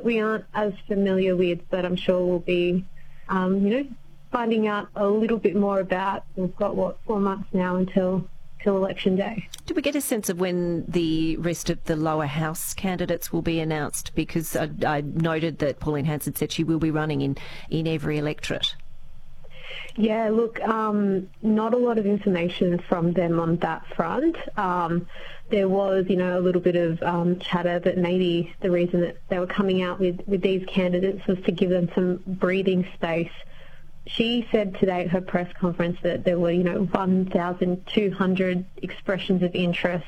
we aren't as familiar with, but I'm sure we'll be, finding out a little bit more about. We've got, 4 months now until Election Day. Do we get a sense of when the rest of the lower house candidates will be announced? Because I noted that Pauline Hanson said she will be running in every electorate. Yeah, look, not a lot of information from them on that front. There was, a little bit of chatter that maybe the reason that they were coming out with these candidates was to give them some breathing space. She said today at her press conference that there were, 1,200 expressions of interest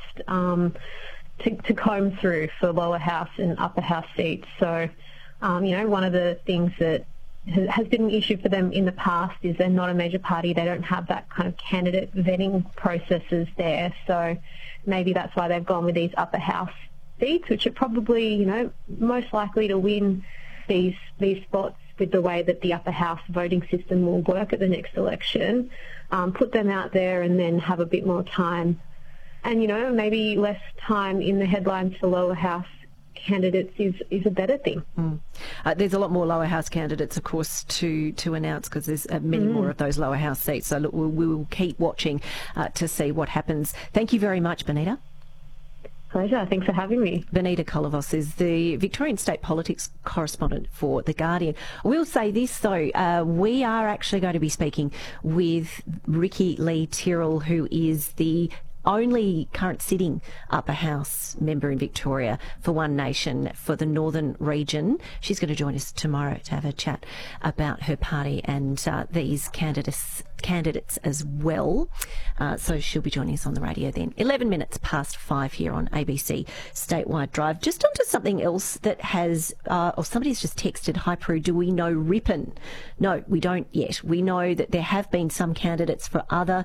to comb through for lower house and upper house seats. So, one of the things that has been an issue for them in the past is they're not a major party. They don't have that kind of candidate vetting processes there. So maybe that's why they've gone with these upper house seats, which are probably, most likely to win these spots with the way that the upper house voting system will work at the next election. Put them out there and then have a bit more time. And, maybe less time in the headlines for lower house candidates is a better thing. There's a lot more lower house candidates, of course, to announce because there's many more of those lower house seats. So look, we will keep watching to see what happens. Thank you very much, Benita. Pleasure. Thanks for having me. Benita Kolovos is the Victorian State Politics correspondent for The Guardian. We'll say this, though. We are actually going to be speaking with Ricky Lee Tyrrell, who is the only current sitting upper house member in Victoria for One Nation for the Northern region. She's going to join us tomorrow to have a chat about her party and these candidates as well. So she'll be joining us on the radio then. 11 minutes past 5 here on ABC Statewide Drive. Just onto something else that has, or somebody's just texted, "Hi Prue, do we know Ripon?" No, we don't yet. We know that there have been some candidates for other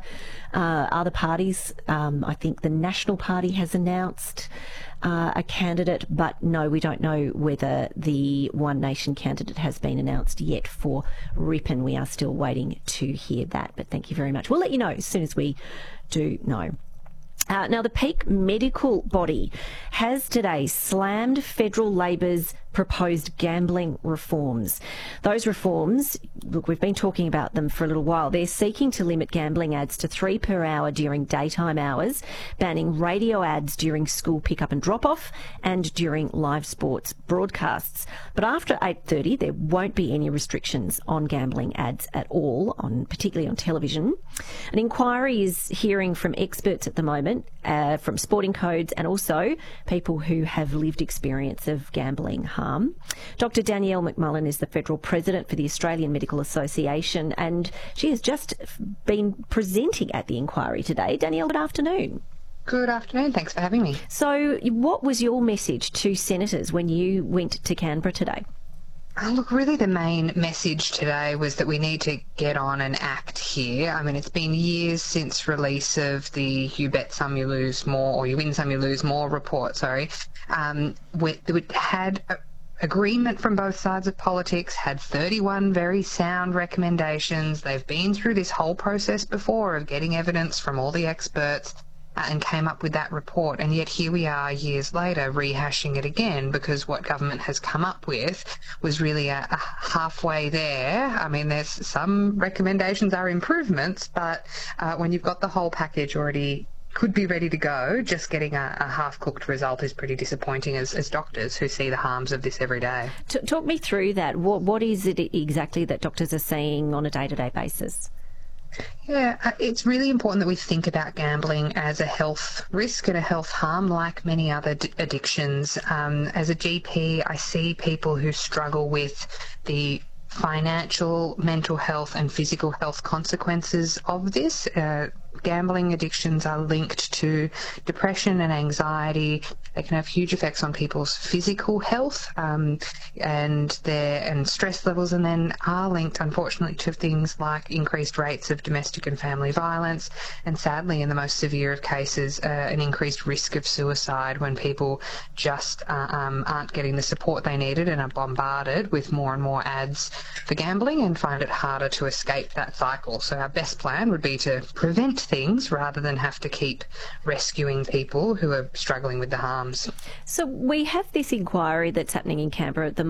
parties. I think the National Party has announced a candidate, but no, we don't know whether the One Nation candidate has been announced yet for Ripon. We are still waiting to hear that, but thank you very much. We'll let you know as soon as we do know. Now, the Peak Medical Body has today slammed Federal Labor's proposed gambling reforms. Those reforms, look, we've been talking about them for a little while. They're seeking to limit gambling ads to 3 per hour during daytime hours, banning radio ads during school pick-up and drop-off and during live sports broadcasts. But after 8:30, there won't be any restrictions on gambling ads at all, particularly on television. An inquiry is hearing from experts at the moment, from sporting codes and also people who have lived experience of gambling harm. Dr. Danielle McMullen is the Federal President for the Australian Medical Association, and she has just been presenting at the inquiry today. Danielle, good afternoon. Good afternoon. Thanks for having me. So what was your message to senators when you went to Canberra today? Look, really the main message today was that we need to get on and act here. I mean, it's been years since release of the You Bet Some You Lose More, or You Win Some You Lose More report, we had agreement from both sides of politics, had 31 very sound recommendations. They've been through this whole process before of getting evidence from all the experts and came up with that report, and yet here we are years later rehashing it again because what government has come up with was really a halfway there. I mean, there's some recommendations are improvements, but when you've got the whole package already could be ready to go, just getting a half-cooked result is pretty disappointing as doctors who see the harms of this every day. Talk me through that. What is it exactly that doctors are seeing on a day-to-day basis? Yeah, it's really important that we think about gambling as a health risk and a health harm like many other addictions. As a GP, I see people who struggle with the financial, mental health and physical health consequences of this. Gambling addictions are linked to depression and anxiety. They can have huge effects on people's physical health and stress levels, and then are linked, unfortunately, to things like increased rates of domestic and family violence, and sadly, in the most severe of cases, an increased risk of suicide when people just aren't getting the support they needed and are bombarded with more and more ads for gambling and find it harder to escape that cycle. So our best plan would be to prevent things rather than have to keep rescuing people who are struggling with the harms. So we have this inquiry that's happening in Canberra at the